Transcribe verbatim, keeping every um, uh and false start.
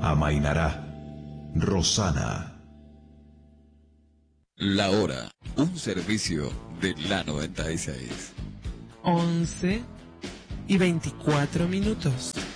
amainará. Rosana. La hora, un servicio de la noventa y seis. once y veinticuatro minutos.